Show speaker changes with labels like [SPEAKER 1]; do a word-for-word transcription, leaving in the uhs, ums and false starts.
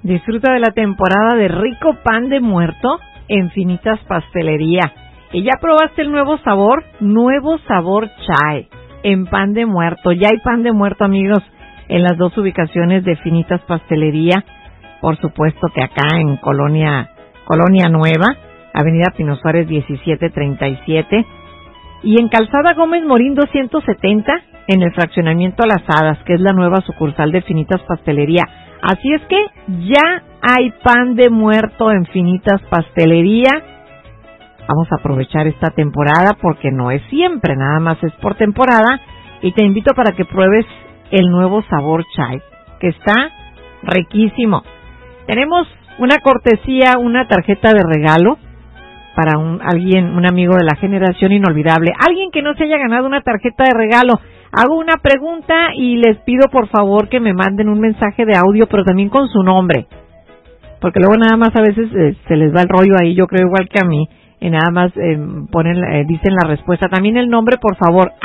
[SPEAKER 1] Disfruta de la temporada de rico pan de muerto en Finitas Pastelería. ¿Y ya probaste el nuevo sabor? Nuevo sabor chai en pan de muerto. Ya hay pan de muerto, amigos, en las dos ubicaciones de Finitas Pastelería. Por supuesto que acá en Colonia, Colonia Nueva, Avenida Pino Suárez diecisiete treinta y siete. Y en Calzada Gómez Morín doscientos setenta, en el fraccionamiento Las Hadas, que es la nueva sucursal de Finitas Pastelería. Así es que ya hay pan de muerto en Finitas Pastelería. Vamos a aprovechar esta temporada porque no es siempre, nada más es por temporada. Y te invito para que pruebes el nuevo sabor chai, que está riquísimo. Tenemos una cortesía, una tarjeta de regalo para un alguien, un amigo de la generación inolvidable. Alguien que no se haya ganado una tarjeta de regalo. Hago una pregunta y les pido por favor que me manden un mensaje de audio, pero también con su nombre. Porque luego nada más a veces eh, se les va el rollo ahí, yo creo igual que a mí, y nada más eh, ponen, eh, dicen la respuesta. También el nombre, por favor.